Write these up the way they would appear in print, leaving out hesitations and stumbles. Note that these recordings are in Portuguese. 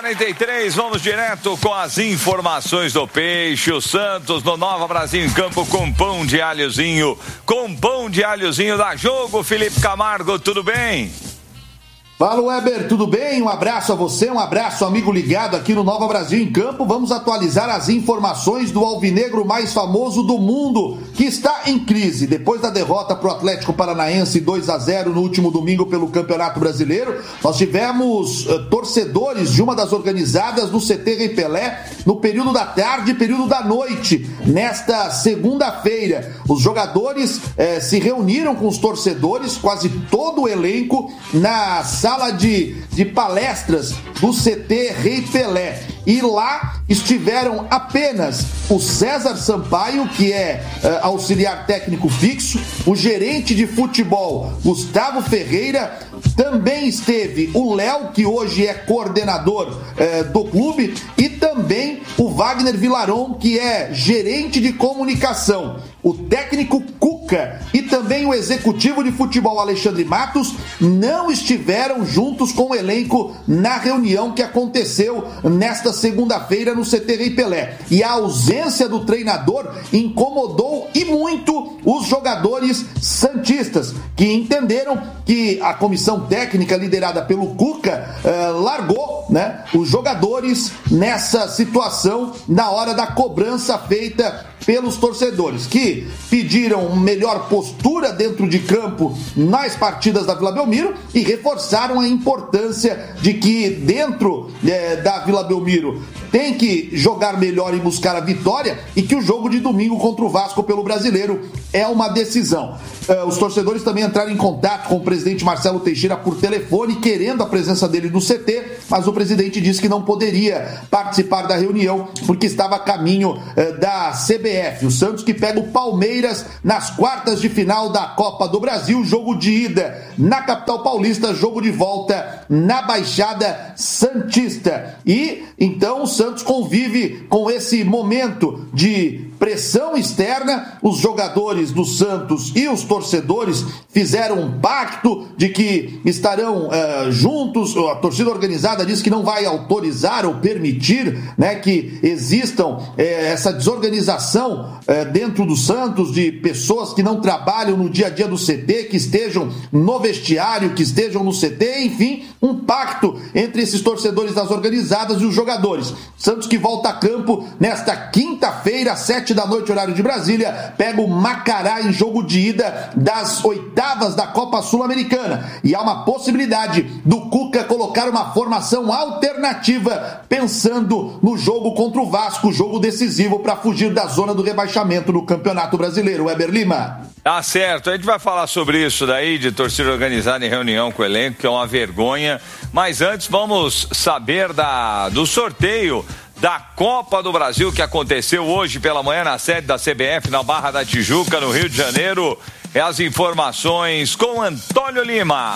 8h43, vamos direto com as informações do Peixe. O Santos no Nova Brasil em campo com pão de alhozinho. Com pão de alhozinho da Jogo. Felipe Camargo, tudo bem? Fala, Weber, tudo bem? Um abraço a você, um abraço, amigo ligado aqui no Nova Brasil em Campo. Vamos atualizar as informações do alvinegro mais famoso do mundo, que está em crise. Depois da derrota para o Atlético Paranaense 2-0 no último domingo pelo Campeonato Brasileiro, nós tivemos torcedores de uma das organizadas no CT Rei Pelé no período da tarde e período da noite, nesta segunda-feira. Os jogadores se reuniram com os torcedores, quase todo o elenco, na sala de palestras do CT Rei Pelé. E lá estiveram apenas o César Sampaio, que é auxiliar técnico fixo, o gerente de futebol Gustavo Ferreira, também esteve o Léo, que hoje é coordenador do clube, e também o Wagner Vilaron, que é gerente de comunicação, o técnico Cuca e também o executivo de futebol Alexandre Matos não estiveram juntos com o elenco na reunião que aconteceu nesta segunda-feira no CT Rei Pelé. E a ausência do treinador incomodou e muito os jogadores santistas, que entenderam que a comissão técnica liderada pelo Cuca largou, né, os jogadores nessa situação na hora da cobrança feita pelos torcedores, que pediram melhor postura dentro de campo nas partidas da Vila Belmiro e reforçaram a importância de que dentro da Vila Belmiro tem que jogar melhor e buscar a vitória, e que o jogo de domingo contra o Vasco pelo Brasileiro é uma decisão. Os torcedores também entraram em contato com o presidente Marcelo Teixeira por telefone, querendo a presença dele no CT, mas o presidente disse que não poderia participar da reunião porque estava a caminho da CBF. O Santos que pega o Palmeiras nas quartas de final da Copa do Brasil, jogo de ida na capital paulista, jogo de volta na Baixada Santista. E então o Santos convive com esse momento de pressão externa. Os jogadores do Santos e os torcedores fizeram um pacto de que estarão juntos. A torcida organizada diz que não vai autorizar ou permitir, né, que existam essa desorganização dentro do Santos, de pessoas que não trabalham no dia a dia do CT, que estejam no vestiário, que estejam no CT, enfim, um pacto entre esses torcedores das organizadas e os jogadores. Santos que volta a campo nesta quinta-feira, às 19h, horário de Brasília, pega o Macará em jogo de ida das oitavas da Copa Sul-Americana. E há uma possibilidade do Cuca colocar uma formação alternativa, pensando no jogo contra o Vasco, jogo decisivo para fugir da zona do rebaixamento no Campeonato Brasileiro. Weber Lima. Tá certo, a gente vai falar sobre isso daí, de torcida organizada em reunião com o elenco, que é uma vergonha. Mas antes vamos saber do sorteio da Copa do Brasil, que aconteceu hoje pela manhã na sede da CBF, na Barra da Tijuca, no Rio de Janeiro. As informações com Antônio Lima.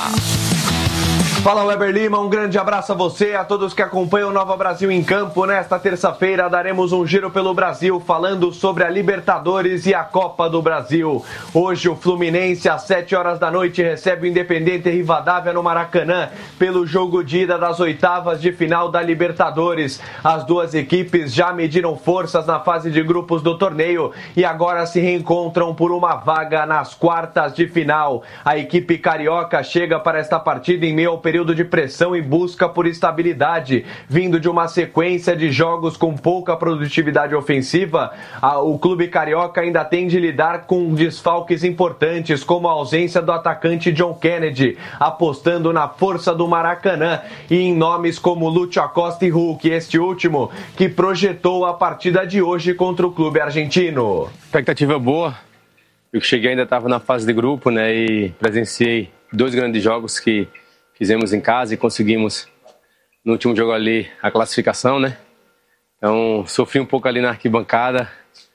Fala, Weber Lima, um grande abraço a você, a todos que acompanham o Nova Brasil em Campo. Nesta terça-feira daremos um giro pelo Brasil falando sobre a Libertadores e a Copa do Brasil. Hoje o Fluminense às 7h da noite recebe o Independente Rivadavia no Maracanã pelo jogo de ida das oitavas de final da Libertadores. As duas equipes já mediram forças na fase de grupos do torneio e agora se reencontram por uma vaga nas quartas de final. A equipe carioca chega para esta partida em meio ao período de pressão e busca por estabilidade, vindo de uma sequência de jogos com pouca produtividade ofensiva. O clube carioca ainda tem de lidar com desfalques importantes, como a ausência do atacante John Kennedy, apostando na força do Maracanã e em nomes como Lúcio Acosta e Hulk, este último que projetou a partida de hoje contra o clube argentino. Expectativa boa. Eu cheguei, ainda estava na fase de grupo, né, e presenciei 2 grandes jogos que fizemos em casa e conseguimos no último jogo ali a classificação, né? Então sofri um pouco ali na arquibancada.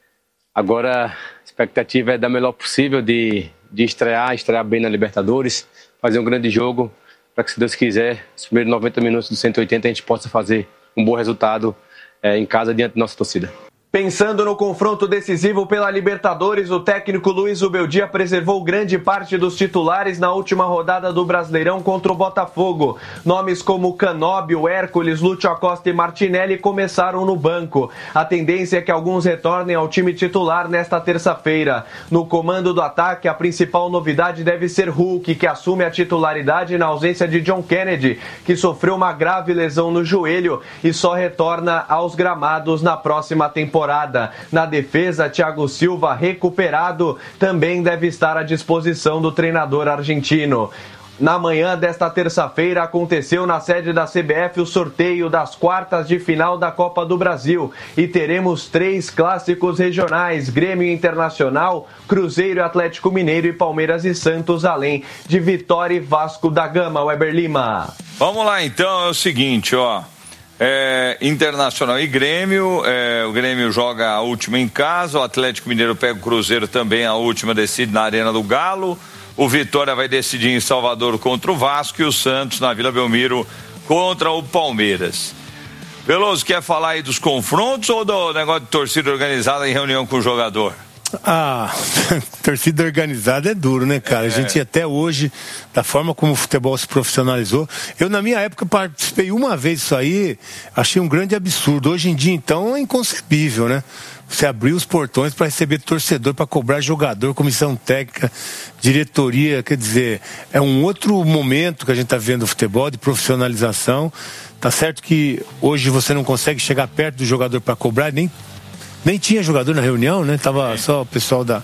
Agora a expectativa é dar o melhor possível de estrear bem na Libertadores, fazer um grande jogo para que, se Deus quiser, os primeiros 90 minutos dos 180 a gente possa fazer um bom resultado em casa diante da nossa torcida. Pensando no confronto decisivo pela Libertadores, o técnico Luiz Ubeldia preservou grande parte dos titulares na última rodada do Brasileirão contra o Botafogo. Nomes como Canóbio, Hércules, Lúcio Acosta e Martinelli começaram no banco. A tendência é que alguns retornem ao time titular nesta terça-feira. No comando do ataque, a principal novidade deve ser Hulk, que assume a titularidade na ausência de John Kennedy, que sofreu uma grave lesão no joelho e só retorna aos gramados na próxima temporada. Na defesa, Thiago Silva, recuperado, também deve estar à disposição do treinador argentino. Na manhã desta terça-feira, aconteceu na sede da CBF o sorteio das quartas de final da Copa do Brasil. E teremos 3 clássicos regionais: Grêmio Internacional, Cruzeiro e Atlético Mineiro e Palmeiras e Santos, além de Vitória e Vasco da Gama. Weber Lima. Vamos lá então, é o seguinte, ó. Internacional e Grêmio, o Grêmio joga a última em casa, o Atlético Mineiro pega o Cruzeiro também, a última decide na Arena do Galo, o Vitória vai decidir em Salvador contra o Vasco e o Santos na Vila Belmiro contra o Palmeiras. Veloso, quer falar aí dos confrontos ou do negócio de torcida organizada em reunião com o jogador? Torcida organizada é duro, né, cara? A gente até hoje, da forma como o futebol se profissionalizou, eu na minha época participei uma vez disso aí, achei um grande absurdo. Hoje em dia, então, é inconcebível, né? Você abrir os portões para receber torcedor, para cobrar jogador, comissão técnica, diretoria, quer dizer, é um outro momento que a gente está vendo o futebol, de profissionalização. Tá certo que hoje você não consegue chegar perto do jogador para cobrar, nem tinha jogador na reunião, né? Tava só o pessoal da...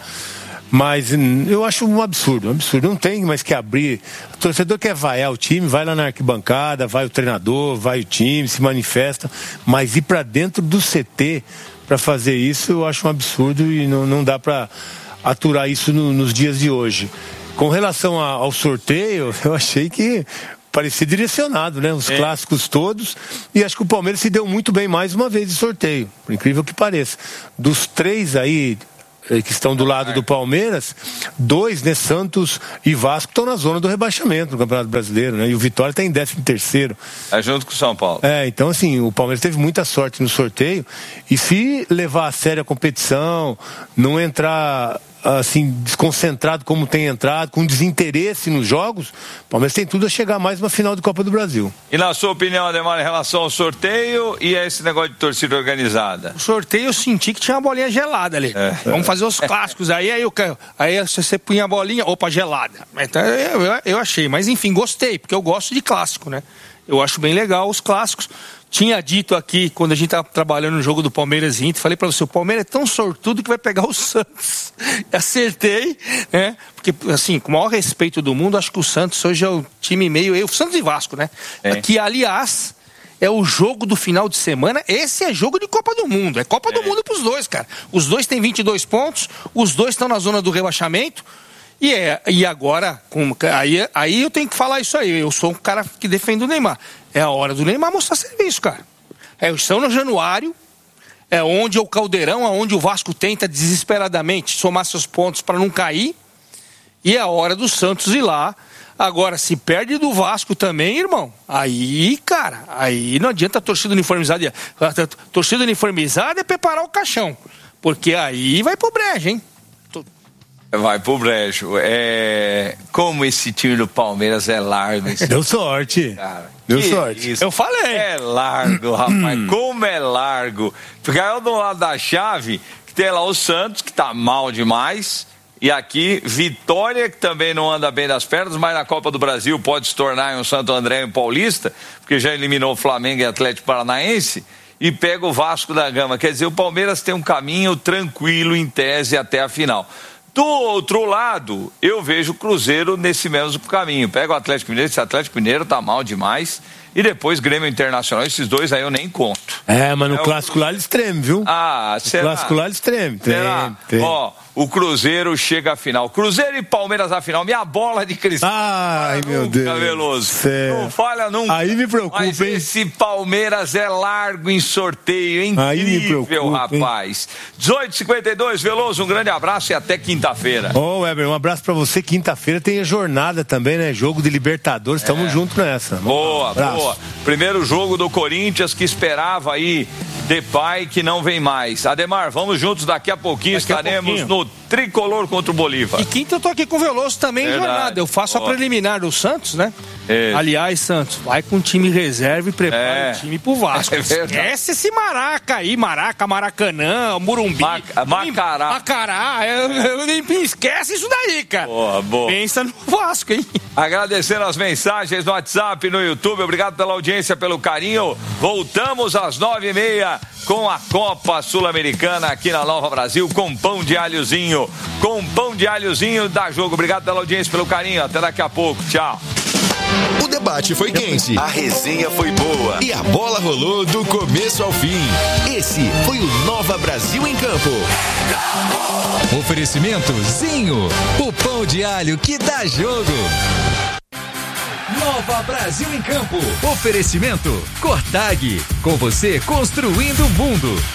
Mas eu acho um absurdo. Não tem mais que abrir. O torcedor quer vaiar o time, vai lá na arquibancada, vai o treinador, vai o time, se manifesta. Mas ir para dentro do CT para fazer isso, eu acho um absurdo e não dá para aturar isso nos dias de hoje. Com relação ao sorteio, eu achei que parecia direcionado, né? Os clássicos todos. E acho que o Palmeiras se deu muito bem mais uma vez de sorteio, por incrível que pareça. Dos 3 aí que estão do lado do Palmeiras, 2, né, Santos e Vasco, estão na zona do rebaixamento no Campeonato Brasileiro, né? E o Vitória está em 13º. É junto com o São Paulo. Então assim, o Palmeiras teve muita sorte no sorteio. E se levar a sério a competição, não entrar assim, desconcentrado como tem entrado, com desinteresse nos jogos, o Palmeiras tem tudo a chegar mais uma final de Copa do Brasil. E na sua opinião, Ademar, em relação ao sorteio e a esse negócio de torcida organizada? O sorteio eu senti que tinha uma bolinha gelada ali. Vamos fazer os clássicos aí você punha a bolinha, opa, gelada. Então eu achei, mas enfim, gostei, porque eu gosto de clássico, né? Eu acho bem legal os clássicos. Tinha dito aqui, quando a gente estava trabalhando no jogo do Palmeiras e Inter, falei para você, o Palmeiras é tão sortudo que vai pegar o Santos. Acertei, né? Porque, assim, com o maior respeito do mundo, acho que o Santos hoje é o time meio... O Santos e Vasco, né? Que, aliás, é o jogo do final de semana. Esse é jogo de Copa do Mundo. É Copa do Mundo para os dois, cara. Os dois têm 22 pontos, os dois estão na zona do rebaixamento. E agora, aí eu tenho que falar isso aí. Eu sou um cara que defende o Neymar. É a hora do Neymar mostrar serviço, cara. Estão no Januário, é onde é o caldeirão, onde o Vasco tenta desesperadamente somar seus pontos para não cair. E é a hora do Santos ir lá. Agora, se perde do Vasco também, irmão, aí, cara, aí não adianta a torcida uniformizada. A torcida uniformizada é preparar o caixão, porque aí vai pro brejo, hein? Vai pro brejo. Como esse time do Palmeiras é largo. Deu sorte. Cara, deu sorte. Isso. Eu falei. É largo, rapaz. Como é largo. Porque aí do lado da chave, que tem lá o Santos, que tá mal demais. E aqui, Vitória, que também não anda bem das pernas, mas na Copa do Brasil pode se tornar um Santo André e um Paulista, porque já eliminou o Flamengo e Atlético Paranaense. E pega o Vasco da Gama. Quer dizer, o Palmeiras tem um caminho tranquilo, em tese, até a final. Do outro lado, eu vejo o Cruzeiro nesse mesmo caminho. Pega o Atlético Mineiro, esse Atlético Mineiro tá mal demais. E depois Grêmio Internacional, esses dois aí eu nem conto. Mas no clássico lá eles tremem, viu? Será? No clássico lá eles tremem. Ó, o Cruzeiro chega à final. Cruzeiro e Palmeiras à final. Minha bola de cristal. Ai, meu Deus. Veloso. Não falha nunca. Aí me preocupa, mas hein? Esse Palmeiras é largo em sorteio, hein? Aí me preocupa, rapaz. 18h52, Veloso, um grande abraço e até quinta-feira. Weber, um abraço pra você. Quinta-feira tem a jornada também, né? Jogo de Libertadores. Estamos juntos nessa. Boa. Primeiro jogo do Corinthians, que esperava aí Depay que não vem mais. Ademar, vamos juntos daqui a pouquinho. Estaremos no Tricolor contra o Bolívar. E quinta eu tô aqui com o Veloso também em jornada. Eu faço a preliminar do Santos, né? Aliás, Santos, vai com o time reserva e prepara o time pro Vasco. Esquece esse Maraca aí, Maracanã, Morumbi. Macará. Esquece isso daí, cara. Boa. Pensa no Vasco, hein? Agradecendo as mensagens no WhatsApp, no YouTube. Obrigado pela audiência, pelo carinho. Voltamos às 9h30 com a Copa Sul-Americana aqui na Nova Brasil, com pão de alhozinho. Dá jogo. Obrigado pela audiência, pelo carinho. Até daqui a pouco. Tchau. O debate foi quente, a resenha foi boa e a bola rolou do começo ao fim. Esse foi o Nova Brasil em Campo. Oferecimento Zinho, o pão de alho que dá jogo. Nova Brasil em Campo. Oferecimento Cortag, com você construindo o mundo.